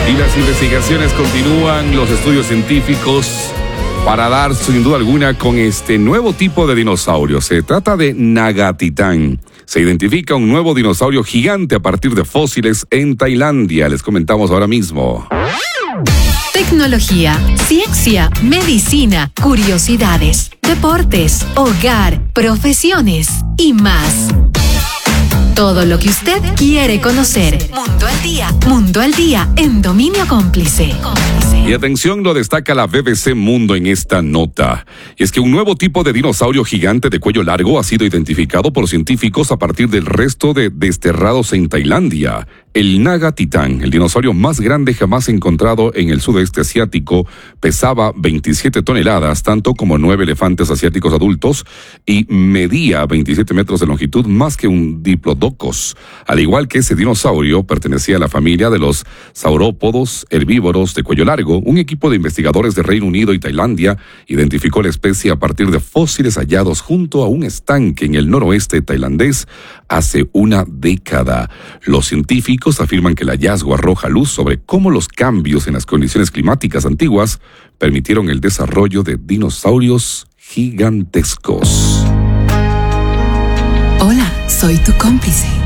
Y las investigaciones continúan, los estudios científicos, para dar sin duda alguna con este nuevo tipo de dinosaurio. Se trata de Nagatitán. Se identifica un nuevo dinosaurio gigante a partir de fósiles en Tailandia. Les comentamos ahora mismo. Tecnología, ciencia, medicina, curiosidades, deportes, hogar, profesiones y más. Todo lo que usted quiere conocer. Mundo al día en Dominio Cómplice. Y atención, lo destaca la BBC Mundo en esta nota. Y es que un nuevo tipo de dinosaurio gigante de cuello largo ha sido identificado por científicos a partir del resto de desterrados en Tailandia. El Nagatitán, el dinosaurio más grande jamás encontrado en el sudeste asiático, pesaba 27 toneladas, tanto como 9 elefantes asiáticos adultos, y medía 27 metros de longitud, más que un diplodocus. Al igual que ese dinosaurio, pertenecía a la familia de los saurópodos herbívoros de cuello largo. Un equipo de investigadores de Reino Unido y Tailandia identificó la especie a partir de fósiles hallados junto a un estanque en el noroeste tailandés hace una década. Los científicos afirman que el hallazgo arroja luz sobre cómo los cambios en las condiciones climáticas antiguas permitieron el desarrollo de dinosaurios gigantescos. Hola, soy tu cómplice.